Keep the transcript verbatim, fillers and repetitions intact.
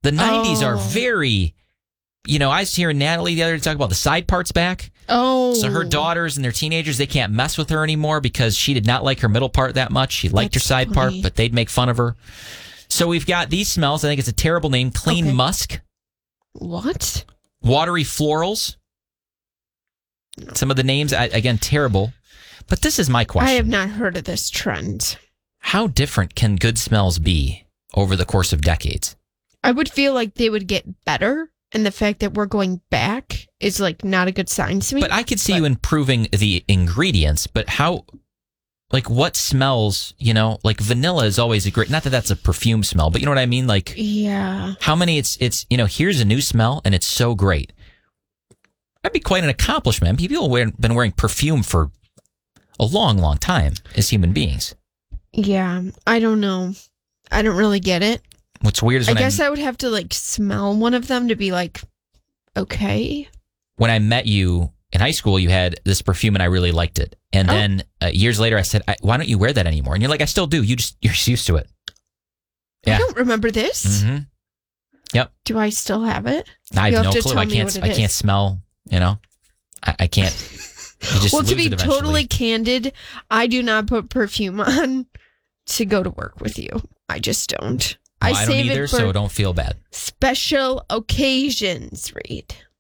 The nineties oh. are very, you know, I was hearing Natalie the other day talk about the side parts back. Oh. So her daughters and their teenagers, they can't mess with her anymore because she did not like her middle part that much. She liked That's her side funny. part, but they'd make fun of her. So we've got these smells. I think it's a terrible name. Clean Okay. musk. What? Watery florals. Some of the names, I, again, terrible. But this is my question. I have not heard of this trend. How different can good smells be over the course of decades? I would feel like they would get better, and the fact that we're going back is like not a good sign to me. But I could see but, you improving the ingredients, but how, like what smells, you know, like vanilla is always a great, not that that's a perfume smell, but you know what I mean? Like, yeah. how many it's, it's, you know, here's a new smell and it's so great. That'd be quite an accomplishment. People have been wearing perfume for a long, long time as human beings. Yeah, I don't know. I don't really get it. What's weird is I when I, guess I would have to like smell one of them to be like, okay. when I met you in high school, you had this perfume and I really liked it. And Oh. then uh, years later, I said, I, why don't you wear that anymore? And you're like, I still do. You just, you're just used to it. Yeah. I don't remember this. Mm-hmm. Yep. Do I still have it? I You have have no to clue. tell I me can't, what it I is. can't smell, you know, I, I can't. You just Well, to lose be it eventually. totally candid, I do not put perfume on to go to work with you. I just don't. Well, I I save don't either, it for so don't feel bad. special occasions, Reed.